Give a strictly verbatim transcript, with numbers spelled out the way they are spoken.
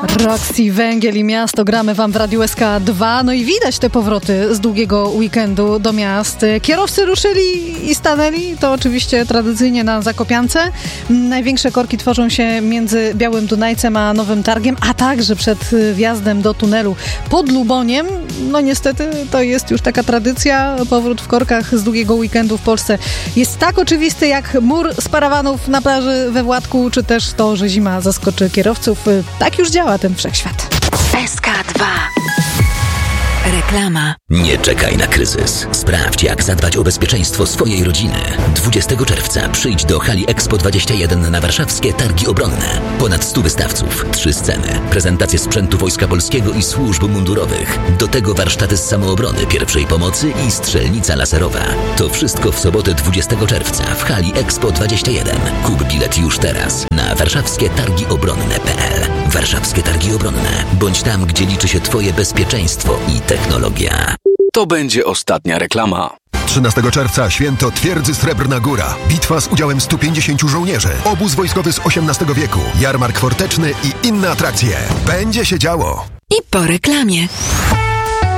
Roxy, Węgiel i Miasto. Gramy wam w Radiu S K dwa. No i widać te powroty z długiego weekendu do miast. Kierowcy ruszyli i stanęli. To oczywiście tradycyjnie na Zakopiance. Największe korki tworzą się między Białym Dunajcem a Nowym Targiem, a także przed wjazdem do tunelu pod Luboniem. No niestety to jest już taka tradycja. Powrót w korkach z długiego weekendu w Polsce jest tak oczywisty jak mur z parawanów na plaży we Władku, czy też to, że zima zaskoczy kierowców. Tak już działa ten wszechświat. S K dwa. Reklama. Nie czekaj na kryzys. Sprawdź, jak zadbać o bezpieczeństwo swojej rodziny. dwudziestego czerwca przyjdź do hali Expo dwadzieścia jeden na warszawskie Targi Obronne. Ponad stu wystawców, trzy sceny, prezentacje sprzętu Wojska Polskiego i służb mundurowych. Do tego warsztaty z samoobrony, pierwszej pomocy i strzelnica laserowa. To wszystko w sobotę dwudziestego czerwca w hali Expo dwadzieścia jeden. Kup bilet już teraz na warszawskie targi obronne kropka p l. Warszawskie Targi Obronne. Bądź tam, gdzie liczy się twoje bezpieczeństwo i technologia. To będzie ostatnia reklama. trzynastego czerwca święto Twierdzy Srebrna Góra. Bitwa z udziałem stu pięćdziesięciu żołnierzy. Obóz wojskowy z osiemnastego wieku. Jarmark forteczny i inne atrakcje. Będzie się działo. I po reklamie.